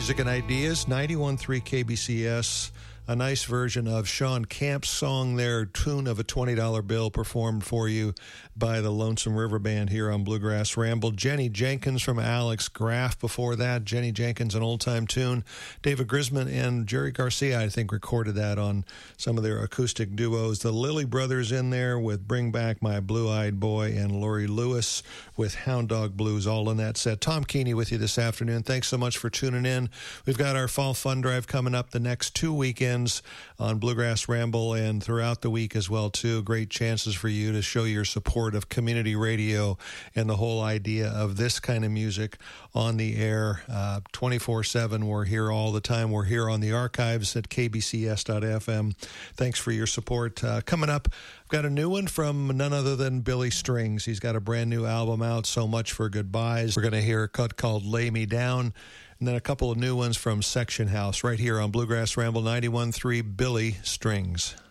Music and Ideas, 91.3 KBCS. A nice version of Sean Camp's song there, Tune of a $20 Bill, performed for you by the Lonesome River Band here on Bluegrass Ramble. Jenny Jenkins from Alex Graff before that. Jenny Jenkins, an old-time tune. David Grisman and Jerry Garcia, I think, recorded that on some of their acoustic duos. The Lilly Brothers in there with Bring Back My Blue-Eyed Boy, and Laurie Lewis with Hound Dog Blues, all in that set. Tom Keeney with you this afternoon. Thanks so much for tuning in. We've got our Fall Fun Drive coming up the next 2 weekends on Bluegrass Ramble and throughout the week as well, too. Great chances for you to show your support of community radio and the whole idea of this kind of music on the air 24/7. We're here all the time. We're here on the archives at kbcs.fm. Thanks for your support. Coming up, I've got a new one from none other than Billy Strings. He's got a brand new album out, So Much for Goodbyes. We're going to hear a cut called Lay Me Down, and then a couple of new ones from Section House right here on Bluegrass Ramble 91.3, Billy Strings.